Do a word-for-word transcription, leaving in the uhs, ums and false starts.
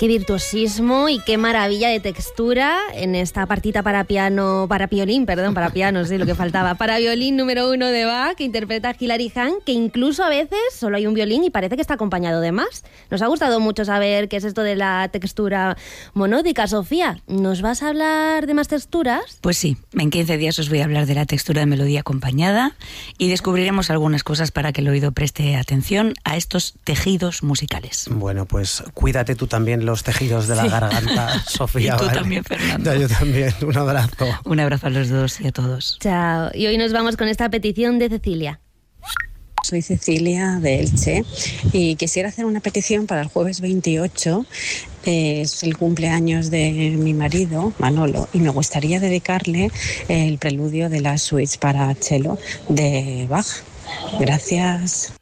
Qué virtuosismo y qué maravilla de textura en esta partita para piano, para violín, perdón, para piano, sí, lo que faltaba. Para violín número uno de Bach, que interpreta Hilary Hahn, que incluso a veces solo hay un violín y parece que está acompañado de más. Nos ha gustado mucho saber qué es esto de la textura monódica. Sofía, ¿nos vas a hablar de más texturas? Pues sí, en quince días os voy a hablar de la textura de melodía acompañada y descubriremos algunas cosas para que el oído preste atención a estos tejidos musicales. Bueno, pues cuídate tú también los tejidos de la sí. garganta, Sofía. Y tú ¿vale? también, Fernando. Yo también, un abrazo. Un abrazo a los dos y a todos. Chao. Y hoy nos vamos con esta petición de Cecilia. Soy Cecilia de Elche y quisiera hacer una petición para el jueves veintiocho. Es el cumpleaños de mi marido, Manolo, y me gustaría dedicarle el preludio de las suites para cello de Bach. Gracias.